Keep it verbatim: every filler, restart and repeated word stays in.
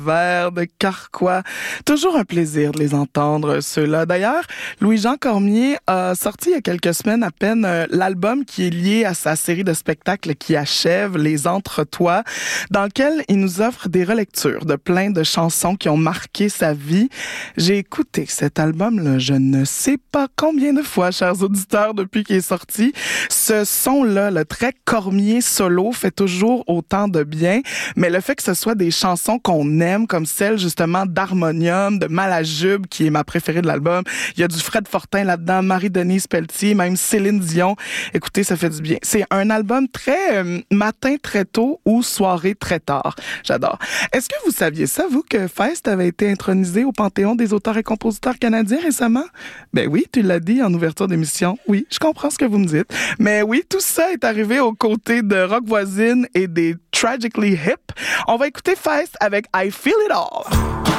Vers de Carquois. Toujours un plaisir de les entendre, ceux-là. D'ailleurs, Louis-Jean Cormier a sorti il y a quelques semaines à peine euh, l'album qui est lié à sa série de spectacles qui achève, Les Entre-Toi, dans lequel il nous offre des relectures de plein de chansons qui ont marqué sa vie. J'ai écouté cet album-là, je ne sais pas combien de fois, chers auditeurs, depuis qu'il est sorti. Ce son-là, le très Cormier solo, fait toujours autant de bien, mais le fait que ce soit des chansons qu'on aime, comme celle justement d'Harmonium, de Malajube, qui est ma préférée de l'album. Il y a du Fred Fortin là-dedans, Marie-Denise Pelletier, même Céline Dion. Écoutez, ça fait du bien. C'est un album très euh, matin très tôt ou soirée très tard. J'adore. Est-ce que vous saviez ça, vous, que Feist avait été intronisé au Panthéon des auteurs et compositeurs canadiens récemment? Ben oui, tu l'as dit en ouverture d'émission. Oui, je comprends ce que vous me dites. Mais oui, tout ça est arrivé aux côtés de Rock Voisine et des Tragically Hip. On va écouter Feist avec I Feel It All.